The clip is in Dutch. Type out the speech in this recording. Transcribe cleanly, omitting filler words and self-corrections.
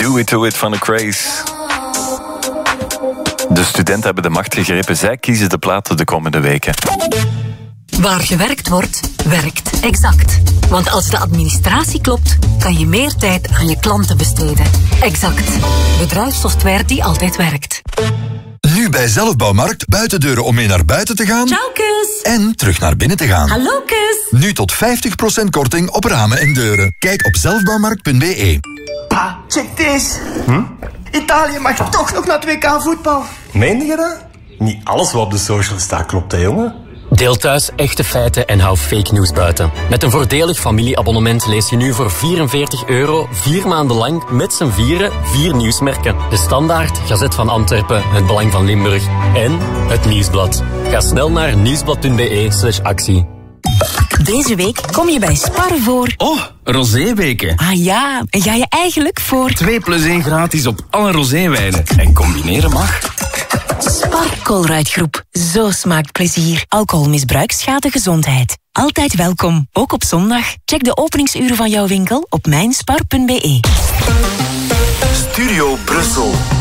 Do It van The Craze. De studenten hebben de macht gegrepen. Zij kiezen de platen de komende weken. Waar gewerkt wordt, werkt Exact. Want als de administratie klopt, kan je meer tijd aan je klanten besteden. Exact. Bedrijfssoftware die altijd werkt. Nu bij Zelfbouwmarkt buitendeuren om mee naar buiten te gaan. Ciao, kus. En terug naar binnen te gaan. Hallo, kus. Nu tot 50% korting op ramen en deuren. Kijk op zelfbouwmarkt.be. Pa, check this. Italië mag toch nog naar 2K voetbal. Meen je dat? Niet alles wat op de social staat klopt, hè, jongen? Deel thuis echte feiten en hou fake news buiten. Met een voordelig familieabonnement lees je nu voor €44 4 maanden lang met z'n vieren 4 nieuwsmerken. De Standaard, Gazet van Antwerpen, Het Belang van Limburg en Het Nieuwsblad. Ga snel naar nieuwsblad.be/actie. Deze week kom je bij Spar voor... Oh, roséweken. Ah ja, en ga je eigenlijk voor... 2+1 gratis op alle roséwijnen. En combineren mag. Spar Colruyt-groep. Zo smaakt plezier. Alcoholmisbruik schaadt gezondheid. Altijd welkom, ook op zondag. Check de openingsuren van jouw winkel op mijnspar.be. Studio Brussel.